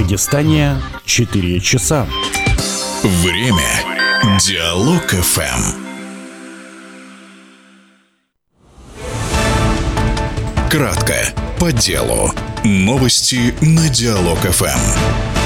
Дагестане 4 часа. Время. Диалог ФМ. Кратко, по делу. Новости на Диалог ФМ.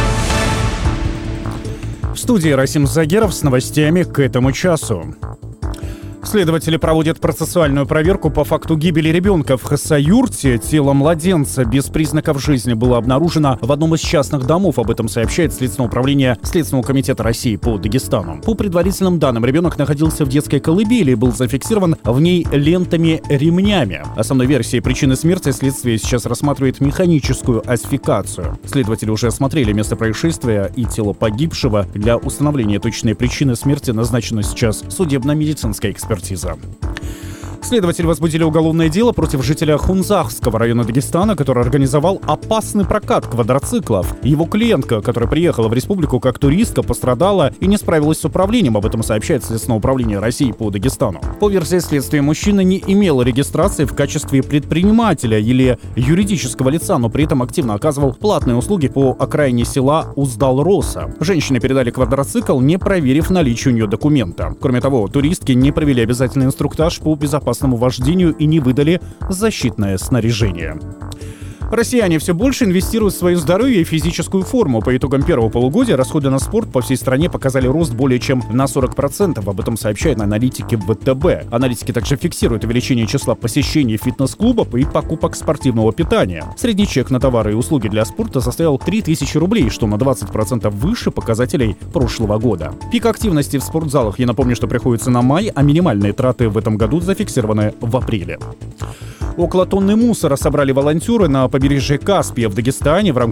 В студии Расим Загеров с новостями к этому часу. Следователи проводят процессуальную проверку по факту гибели ребенка в Хасаюрте. Тело младенца без признаков жизни было обнаружено в одном из частных домов. Об этом сообщает Следственное управление Следственного комитета России по Дагестану. По предварительным данным, ребенок находился в детской колыбели и был зафиксирован в ней лентами-ремнями. Основной версией причины смерти следствие сейчас рассматривает механическую асфикацию. Следователи уже осмотрели место происшествия и тело погибшего. Для установления точной причины смерти назначена сейчас судебно-медицинская экспертиза. Следователи возбудили уголовное дело против жителя Хунзахского района Дагестана, который организовал опасный прокат квадроциклов. Его клиентка, которая приехала в республику как туристка, пострадала и не справилась с управлением. Об этом сообщает Следственное управление России по Дагестану. По версии следствия, мужчина не имел регистрации в качестве предпринимателя или юридического лица, но при этом активно оказывал платные услуги по окраине села Уздал-Роса. Женщине передали квадроцикл, не проверив наличие у нее документа. Кроме того, туристки не провели обязательный инструктаж по безопасному вождению и не выдали защитное снаряжение. Россияне все больше инвестируют в свое здоровье и физическую форму. По итогам первого полугодия расходы на спорт по всей стране показали рост более чем на 40%. Об этом сообщают аналитики ВТБ. Аналитики также фиксируют увеличение числа посещений фитнес-клубов и покупок спортивного питания. Средний чек на товары и услуги для спорта составил 3000 рублей, что на 20% выше показателей прошлого года. Пик активности в спортзалах, я напомню, что приходится на май, а минимальные траты в этом году зафиксированы в апреле. Около тонны мусора собрали волонтеры на побережье Каспия в Дагестане в рамках